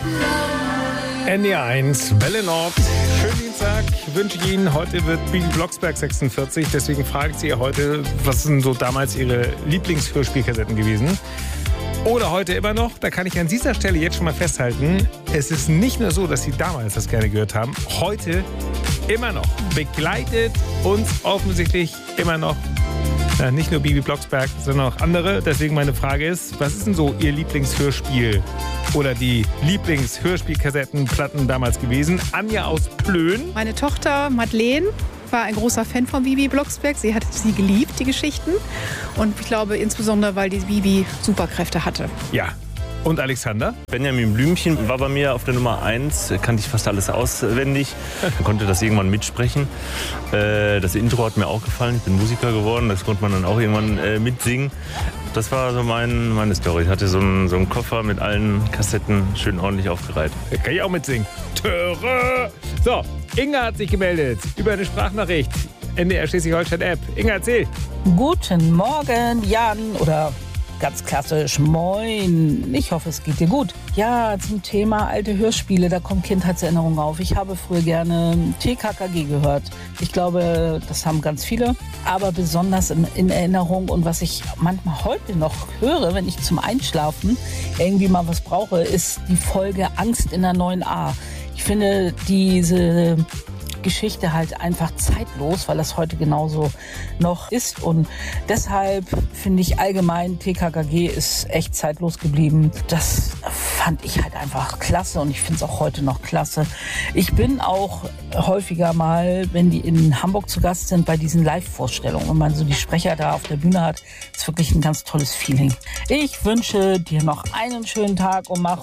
NDR1, Welle Nord. Schönen Dienstag wünsche ich Ihnen. Heute wird Bibi Blocksberg 46. Deswegen frage ich Sie heute, was sind so damals Ihre Lieblingshörspielkassetten gewesen? Oder heute immer noch, da kann ich an dieser Stelle jetzt schon mal festhalten, es ist nicht nur so, dass Sie damals das gerne gehört haben, heute immer noch begleitet uns offensichtlich immer noch nicht nur Bibi Blocksberg, sondern auch andere. Deswegen meine Frage ist, was ist denn so Ihr Lieblingshörspiel oder die Lieblingshörspielkassettenplatten damals gewesen? Anja aus Plön. Meine Tochter Madeleine war ein großer Fan von Bibi Blocksberg. Sie hat sie geliebt, die Geschichten. Und ich glaube insbesondere, weil die Bibi Superkräfte hatte. Ja. Und Alexander? Benjamin Blümchen war bei mir auf der Nummer 1, kannte ich fast alles auswendig, konnte das irgendwann mitsprechen. Das Intro hat mir auch gefallen, ich bin Musiker geworden, das konnte man dann auch irgendwann mitsingen. Das war so meine Story. Ich hatte so einen Koffer mit allen Kassetten schön ordentlich aufgereiht. Da kann ich auch mitsingen. Töre! So, Inga hat sich gemeldet über eine Sprachnachricht. NDR Schleswig-Holstein-App. Inga, erzähl. Guten Morgen, Jan, oder ganz klassisch, moin. Ich hoffe, es geht dir gut. Ja, zum Thema alte Hörspiele, da kommen Kindheitserinnerungen auf. Ich habe früher gerne TKKG gehört. Ich glaube, das haben ganz viele. Aber besonders in Erinnerung und was ich manchmal heute noch höre, wenn ich zum Einschlafen irgendwie mal was brauche, ist die Folge Angst in der 9a. Ich finde diese Geschichte halt einfach zeitlos, weil das heute genauso noch ist. Und deshalb finde ich allgemein, TKKG ist echt zeitlos geblieben. Das fand ich halt einfach klasse und ich finde es auch heute noch klasse. Ich bin auch häufiger mal, wenn die in Hamburg zu Gast sind, bei diesen Live-Vorstellungen und man so die Sprecher da auf der Bühne hat, ist wirklich ein ganz tolles Feeling. Ich wünsche dir noch einen schönen Tag und mach